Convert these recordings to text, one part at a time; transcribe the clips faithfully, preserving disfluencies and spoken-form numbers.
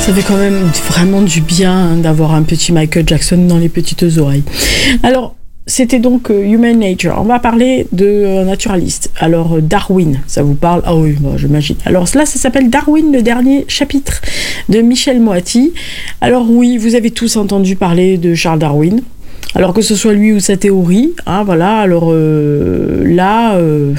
Ça fait quand même vraiment du bien hein, d'avoir un petit Michael Jackson dans les petites oreilles. Alors, c'était donc euh, Human Nature. On va parler de euh, naturaliste. Alors, euh, Darwin, ça vous parle? Ah oui, bon, j'imagine. Alors, là, ça s'appelle Darwin, le dernier chapitre de Michel Moati. Alors oui, vous avez tous entendu parler de Charles Darwin. Alors que ce soit lui ou sa théorie, hein, voilà. Alors euh, là... Euh,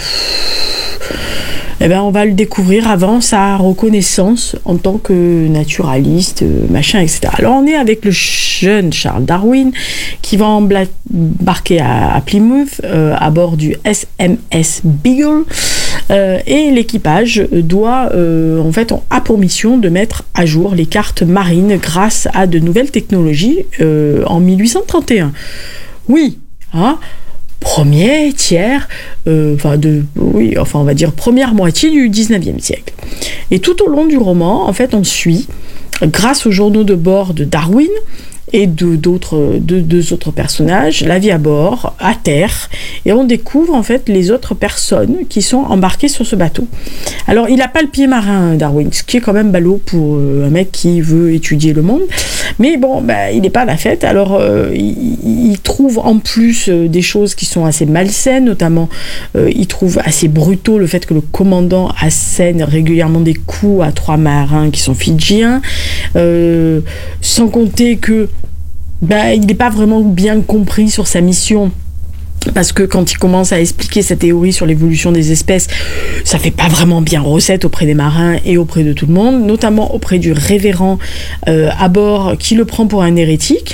Eh ben, on va le découvrir avant sa reconnaissance en tant que naturaliste, machin, et cetera. Alors, on est avec le jeune Charles Darwin qui va embarquer à, à Plymouth euh, à bord du S M S Beagle euh, et l'équipage doit, euh, en fait, a pour mission de mettre à jour les cartes marines grâce à de nouvelles technologies euh, en mille huit cent trente et un. Oui, hein, premier tiers, euh, enfin de, oui, enfin on va dire première moitié du dix-neuvième siècle. Et tout au long du roman, en fait, on suit, grâce aux journaux de bord de Darwin et de d'autres de deux autres personnages, la vie à bord, à terre, et on découvre en fait les autres personnes qui sont embarquées sur ce bateau. Alors il n'a pas le pied marin, Darwin, ce qui est quand même ballot pour euh, un mec qui veut étudier le monde, mais bon, bah, il n'est pas à la fête. Alors euh, il, il trouve en plus euh, des choses qui sont assez malsaines, notamment euh, il trouve assez brutaux le fait que le commandant assène régulièrement des coups à trois marins qui sont fidjiens, euh, sans compter que ben, il n'est pas vraiment bien compris sur sa mission. Parce que quand il commence à expliquer sa théorie sur l'évolution des espèces, ça fait pas vraiment bien recette auprès des marins et auprès de tout le monde, notamment auprès du révérend euh, à bord qui le prend pour un hérétique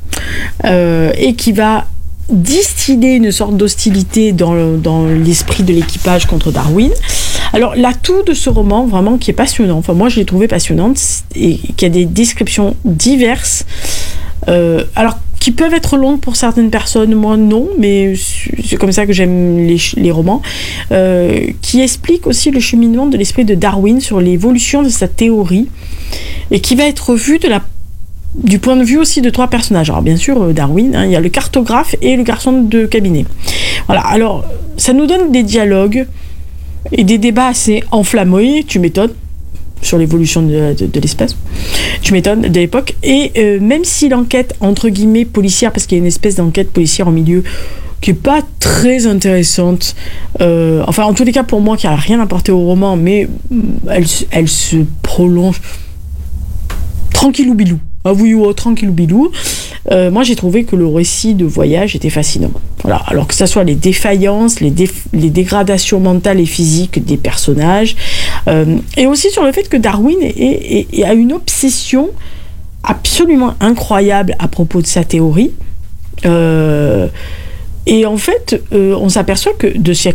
euh, et qui va distiller une sorte d'hostilité dans, dans l'esprit de l'équipage contre Darwin. Alors l'atout de ce roman, vraiment, qui est passionnant, enfin moi je l'ai trouvé passionnante, et qui a des descriptions diverses, euh, alors qui peuvent être longues pour certaines personnes, moi non, mais c'est comme ça que j'aime les, les romans, euh, qui expliquent aussi le cheminement de l'esprit de Darwin sur l'évolution de sa théorie, et qui va être vu de la du point de vue aussi de trois personnages. Alors bien sûr, Darwin, hein, il y a le cartographe et le garçon de cabinet. Voilà, alors ça nous donne des dialogues et des débats assez enflammés, tu m'étonnes, sur l'évolution de, de, de l'espèce, tu m'étonnes, de l'époque, et euh, même si l'enquête, entre guillemets, policière, parce qu'il y a une espèce d'enquête policière en milieu qui n'est pas très intéressante, euh, enfin en tous les cas pour moi qui n'a rien apporté au roman, mais elle, elle se prolonge tranquillou bilou. Ah oui, oh, tranquille bilou. Euh, moi, j'ai trouvé que le récit de voyage était fascinant. Voilà. Alors que ça soit les défaillances, les, déf- les dégradations mentales et physiques des personnages, euh, et aussi sur le fait que Darwin est, est, est, a une obsession absolument incroyable à propos de sa théorie. Euh, et en fait, euh, on s'aperçoit que de siècle